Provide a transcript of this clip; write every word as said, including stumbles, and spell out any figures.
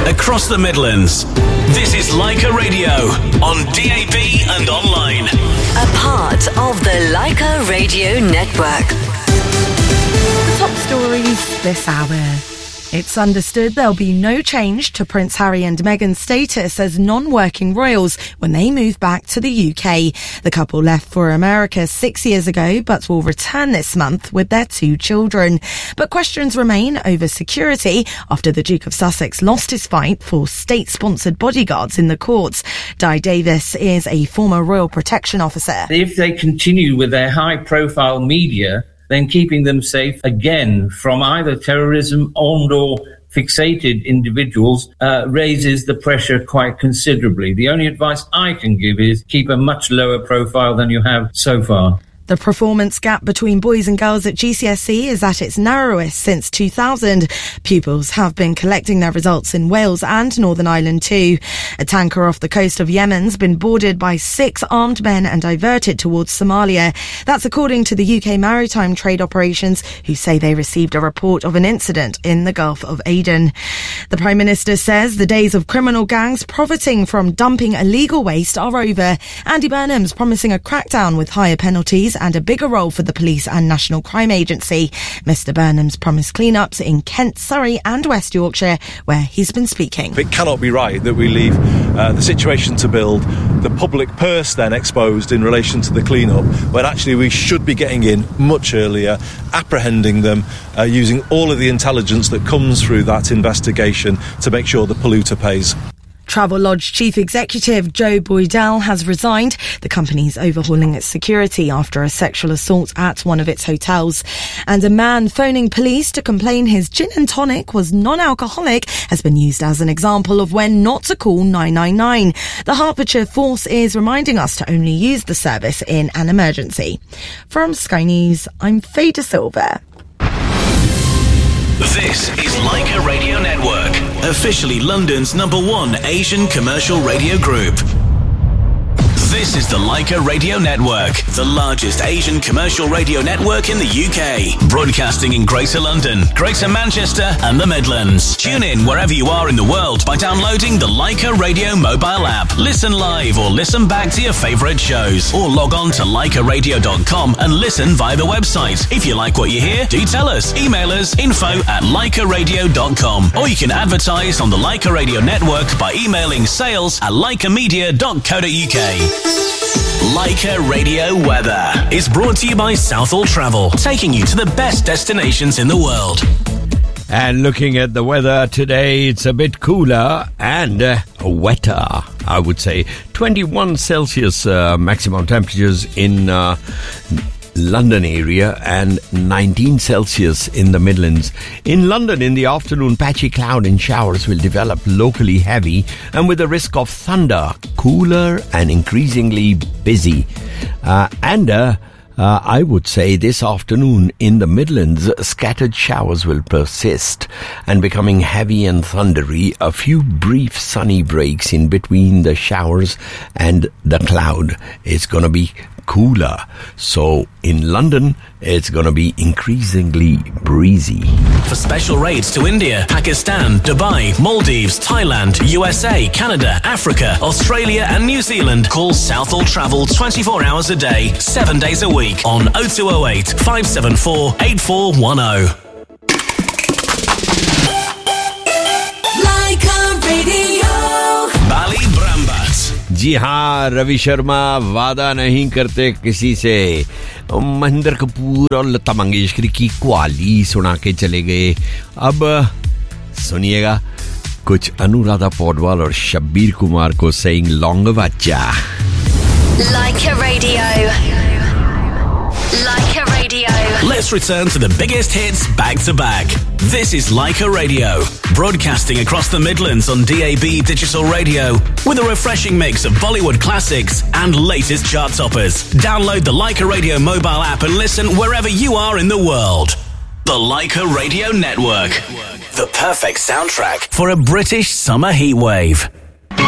across the Midlands. This is Leica Radio on D A B and online. A part of the Leica Radio Network. The top stories this hour. It's understood there'll be no change to Prince Harry and Meghan's status as non-working royals when they move back to the U K. The couple left for America six years ago but will return this month with their two children. But questions remain over security after the Duke of Sussex lost his fight for state-sponsored bodyguards in the courts. Di Davis is a former royal protection officer. If they continue with their high-profile media, then keeping them safe, again, from either terrorism and or fixated individuals uh, raises the pressure quite considerably. The only advice I can give is keep a much lower profile than you have so far. The performance gap between boys and girls at G C S E is at its narrowest since two thousand. Pupils have been collecting their results in Wales and Northern Ireland too. A tanker off the coast of Yemen's been boarded by six armed men and diverted towards Somalia. That's according to the U K Maritime Trade Operations, who say they received a report of an incident in the Gulf of Aden. The Prime Minister says the days of criminal gangs profiting from dumping illegal waste are over. Andy Burnham's promising a crackdown with higher penalties and a bigger role for the police and National Crime Agency. Mister Burnham's promised clean-ups in Kent, Surrey and West Yorkshire, where he's been speaking. It cannot be right that we leave uh, the situation to build, the public purse then exposed in relation to the clean-up, when actually we should be getting in much earlier, apprehending them, uh, using all of the intelligence that comes through that investigation to make sure the polluter pays. Travelodge Chief Executive Joe Boydell has resigned. The company's overhauling its security after a sexual assault at one of its hotels. And a man phoning police to complain his gin and tonic was non-alcoholic has been used as an example of when not to call nine nine nine. The Hertfordshire Force is reminding us to only use the service in an emergency. From Sky News, I'm Faye De Silva. This is Leica Radio Network, officially London's number one Asian commercial radio group. This is the Leica Radio Network, the largest Asian commercial radio network in the U K. Broadcasting in Greater London, Greater Manchester and the Midlands. Tune in wherever you are in the world by downloading the Leica Radio mobile app. Listen live or listen back to your favourite shows. Or log on to leica radio dot com and listen via the website. If you like what you hear, do tell us. Email us info at leica radio dot com. Or you can advertise on the Leica Radio Network by emailing sales at leica media dot co dot uk. Leica Radio Weather is brought to you by Southall Travel, taking you to the best destinations in the world. And looking at the weather today, it's a bit cooler and uh, wetter, I would say. twenty-one Celsius uh, maximum temperatures in uh, London area and nineteen Celsius in the Midlands. In London, in the afternoon, patchy cloud and showers will develop, locally heavy and with a risk of thunder, cooler and increasingly busy. Uh, and uh, uh, I would say this afternoon in the Midlands, scattered showers will persist and becoming heavy and thundery. A few brief sunny breaks in between the showers and the cloud. It's going to be cooler. So in London, it's going to be increasingly breezy. For special rates to India, Pakistan, Dubai, Maldives, Thailand, U S A, Canada, Africa, Australia and New Zealand, call Southall Travel twenty-four hours a day, seven days a week on oh two oh eight, five seven four, eight four one oh. Leica Radio. Bali Brambat. जी हाँ, रवि शर्मा वादा नहीं करते किसी से. महेंद्र कपूर और लता मंगेशकर की क्वाली सुना के चले गए. अब सुनिएगा कुछ अनुराधा पौडवाल और शब्बीर कुमार को सेइंग लॉन्ग बच्चा. Leica Radio. Leica Radio. Let's return to the biggest hits back to back. This is Leica Radio, broadcasting across the Midlands on D A B digital radio with a refreshing mix of Bollywood classics and latest chart toppers. Download the Leica Radio mobile app and listen wherever you are in the world. The Leica Radio Network, the perfect soundtrack for a British summer heatwave.